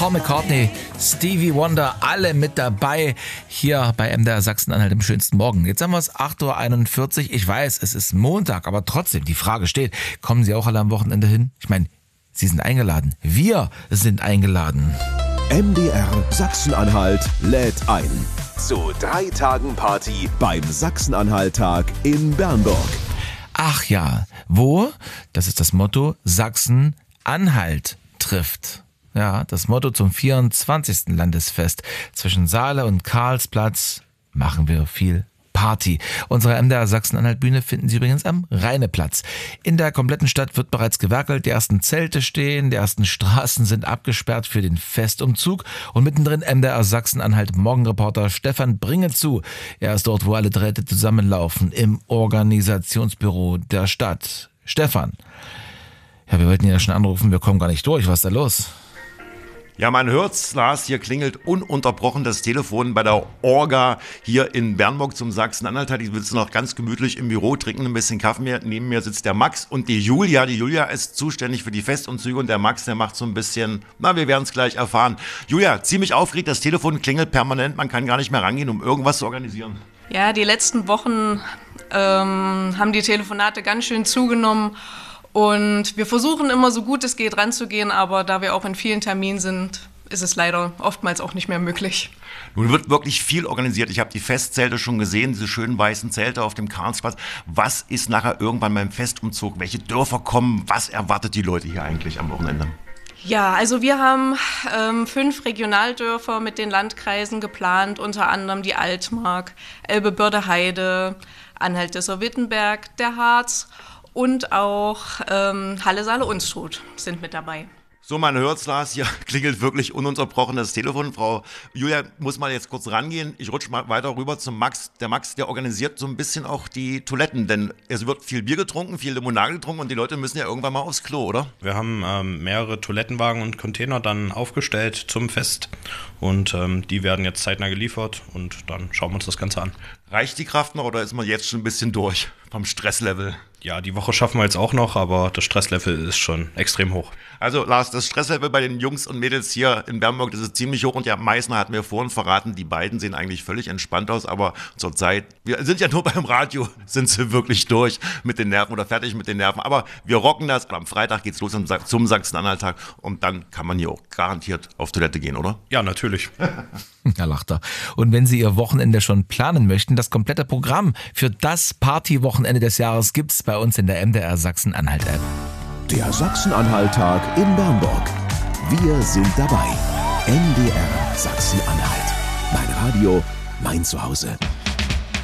Paul McCartney, Stevie Wonder, alle mit dabei hier bei MDR Sachsen-Anhalt im schönsten Morgen. Jetzt haben wir es 8:41 Uhr. Ich weiß, es ist Montag, aber trotzdem, die Frage steht, kommen Sie auch alle am Wochenende hin? Ich meine, Sie sind eingeladen. Wir sind eingeladen. MDR Sachsen-Anhalt lädt ein zu 3 Tagen Party beim Sachsen-Anhalt-Tag in Bernburg. Ach ja, wo? Das ist das Motto: Sachsen-Anhalt trifft. Ja, das Motto zum 24. Landesfest. Zwischen Saale und Karlsplatz machen wir viel Party. Unsere MDR Sachsen-Anhalt-Bühne finden Sie übrigens am Rheineplatz. In der kompletten Stadt wird bereits gewerkelt, die ersten Zelte stehen, die ersten Straßen sind abgesperrt für den Festumzug und mittendrin MDR Sachsen-Anhalt Morgenreporter Stefan Bringezu. Er ist dort, wo alle Drähte zusammenlaufen, im Organisationsbüro der Stadt. Stefan, ja, wir wollten ja schon anrufen, wir kommen gar nicht durch. Was ist da los? Ja, man hört's, Lars, hier klingelt ununterbrochen das Telefon bei der Orga hier in Bernburg zum Sachsen-Anhalt. Ich sitze noch ganz gemütlich im Büro, trinken ein bisschen Kaffee. Neben mir sitzt der Max und die Julia. Die Julia ist zuständig für die Festumzüge und der Max, der macht so ein bisschen, wir werden es gleich erfahren. Julia, ziemlich aufgeregt, das Telefon klingelt permanent, man kann gar nicht mehr rangehen, um irgendwas zu organisieren. Ja, die letzten Wochen haben die Telefonate ganz schön zugenommen. Und wir versuchen immer so gut es geht ranzugehen, aber da wir auch in vielen Terminen sind, ist es leider oftmals auch nicht mehr möglich. Nun wird wirklich viel organisiert. Ich habe die Festzelte schon gesehen, diese schönen weißen Zelte auf dem Karlsplatz. Was ist nachher irgendwann beim Festumzug? Welche Dörfer kommen? Was erwartet die Leute hier eigentlich am Wochenende? Ja, also wir haben 5 Regionaldörfer mit den Landkreisen geplant, unter anderem die Altmark, Elbe-Börde-Heide, Anhalt-Dessau-Wittenberg, der Harz. Und auch Halle, Saale, Unstrut sind mit dabei. So, man hört's, Lars, hier klingelt wirklich ununterbrochen das Telefon. Frau Julia muss mal jetzt kurz rangehen. Ich rutsche mal weiter rüber zum Max. Der Max, der organisiert so ein bisschen auch die Toiletten, denn es wird viel Bier getrunken, viel Limonade getrunken und die Leute müssen ja irgendwann mal aufs Klo, oder? Wir haben mehrere Toilettenwagen und Container dann aufgestellt zum Fest und die werden jetzt zeitnah geliefert und dann schauen wir uns das Ganze an. Reicht die Kraft noch oder ist man jetzt schon ein bisschen durch vom Stresslevel? Ja, die Woche schaffen wir jetzt auch noch, aber das Stresslevel ist schon extrem hoch. Also Lars, das Stresslevel bei den Jungs und Mädels hier in Bernburg, das ist ziemlich hoch und der Meißner hat mir vorhin verraten, die beiden sehen eigentlich völlig entspannt aus, aber zurzeit, wir sind ja nur beim Radio, sind sie wirklich durch mit den Nerven oder fertig mit den Nerven, aber wir rocken das. Am Freitag geht's los zum Sachsen-Anhalt-Tag und dann kann man hier auch garantiert auf Toilette gehen, oder? Ja, natürlich. Ja, lacht er. Und wenn Sie Ihr Wochenende schon planen möchten, das komplette Programm für das Partywochenende des Jahres gibt's bei uns in der MDR Sachsen-Anhalt-App. Der Sachsen-Anhalt-Tag in Bernburg. Wir sind dabei. MDR Sachsen-Anhalt. Mein Radio, mein Zuhause.